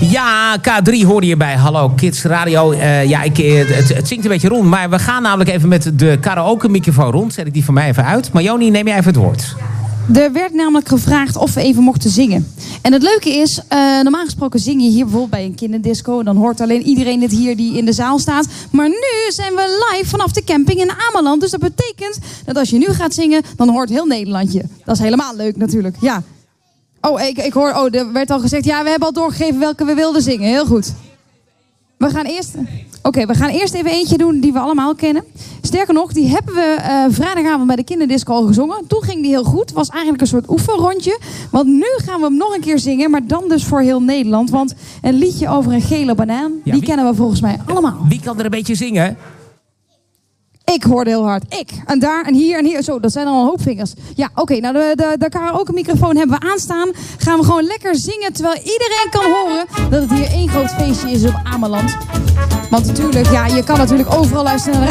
Ja, K3 hoorde je bij Hallo Kids Radio. Het zingt een beetje rond, maar we gaan namelijk even met de karaoke-microfoon rond. Zet ik die van mij even uit. Marjoni, neem jij even het woord. Er werd namelijk gevraagd of we even mochten zingen. En het leuke is, normaal gesproken zing je hier bijvoorbeeld bij een kinderdisco. Dan hoort alleen iedereen dit hier die in de zaal staat. Maar nu zijn we live vanaf de camping in Ameland. Dus dat betekent dat als je nu gaat zingen, dan hoort heel Nederland je. Dat is helemaal leuk natuurlijk, ja. Oh, ik hoor, er werd al gezegd, ja, we hebben al doorgegeven welke we wilden zingen. Heel goed. We gaan eerst even eentje doen die we allemaal kennen. Sterker nog, die hebben we vrijdagavond bij de kinderdisco al gezongen. Toen ging die heel goed. Het was eigenlijk een soort oefenrondje. Want nu gaan we hem nog een keer zingen. Maar dan dus voor heel Nederland. Want een liedje over een gele banaan, ja, die kennen we volgens mij allemaal. Wie kan er een beetje zingen? Ik hoorde heel hard. Ik. En daar en hier en hier. Zo, dat zijn al een hoop vingers. Ja, oké. Nou, de karaoke microfoon hebben we aanstaan. Gaan we gewoon lekker zingen. Terwijl iedereen kan horen dat het hier één groot feestje is op Ameland. Want natuurlijk, ja, je kan natuurlijk overal luisteren naar de